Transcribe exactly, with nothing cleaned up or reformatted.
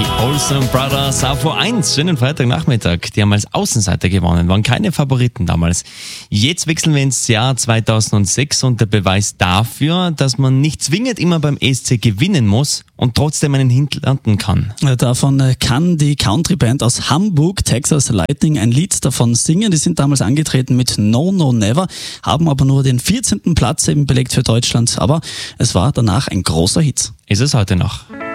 Die Olsen Brothers auf eins, schönen Freitagnachmittag. Die haben als Außenseiter gewonnen, waren keine Favoriten damals. Jetzt wechseln wir ins Jahr zweitausendsechs und der Beweis dafür, dass man nicht zwingend immer beim E S C gewinnen muss und trotzdem einen Hint landen kann. Davon kann die Countryband aus Hamburg, Texas Lightning, ein Lied davon singen. Die sind damals angetreten mit No No Never, haben aber nur den vierzehnten Platz eben belegt für Deutschland. Aber es war danach ein großer Hit. Ist es heute noch.